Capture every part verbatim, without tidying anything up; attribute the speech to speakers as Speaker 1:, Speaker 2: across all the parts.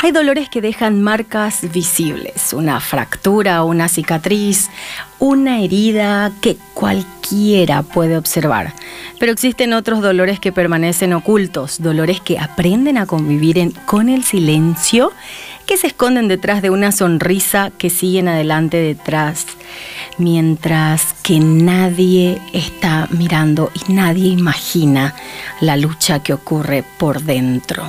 Speaker 1: Hay dolores que dejan marcas visibles, una fractura, una cicatriz, una herida que cualquiera puede observar. Pero existen otros dolores que permanecen ocultos, dolores que aprenden a convivir en, con el silencio, que se esconden detrás de una sonrisa, que siguen adelante detrás, mientras que nadie está mirando y nadie imagina la lucha que ocurre por dentro.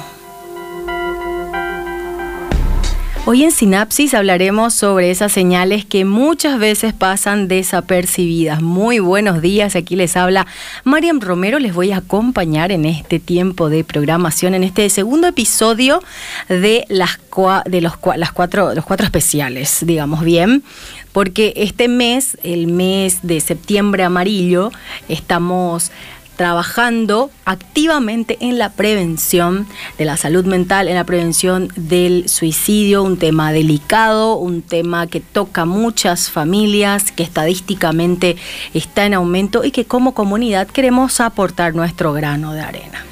Speaker 1: Hoy en Sinapsis hablaremos sobre esas señales que muchas veces pasan desapercibidas. Muy buenos días, aquí les habla Mariam Romero. Les voy a acompañar en este tiempo de programación, en este segundo episodio de las, de los, las cuatro, los cuatro especiales, digamos bien, porque este mes, el mes de septiembre amarillo, estamos trabajando activamente en la prevención de la salud mental, en la prevención del suicidio, un tema delicado, un tema que toca muchas familias, que estadísticamente está en aumento y que como comunidad queremos aportar nuestro grano de arena.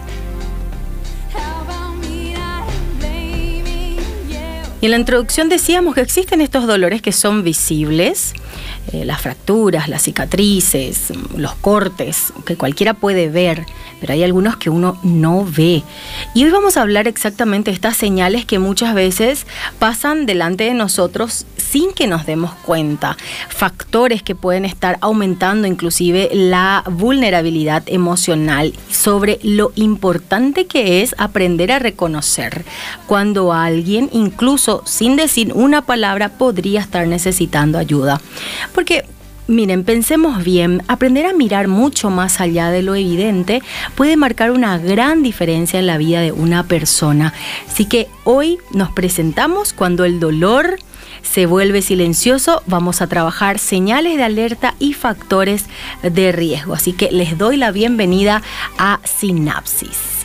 Speaker 1: Y en la introducción decíamos que existen estos dolores que son visibles, eh, las fracturas, las cicatrices, los cortes, que cualquiera puede ver, pero hay algunos que uno no ve. Y hoy vamos a hablar exactamente de estas señales que muchas veces pasan delante de nosotros sin que nos demos cuenta. Factores que pueden estar aumentando inclusive la vulnerabilidad emocional, sobre lo importante que es aprender a reconocer cuando alguien, incluso sin decir una palabra, podría estar necesitando ayuda. Porque miren, pensemos bien, aprender a mirar mucho más allá de lo evidente puede marcar una gran diferencia en la vida de una persona. Así que hoy nos presentamos cuando el dolor se vuelve silencioso. Vamos a trabajar señales de alerta y factores de riesgo. Así que les doy la bienvenida a Sinapsis.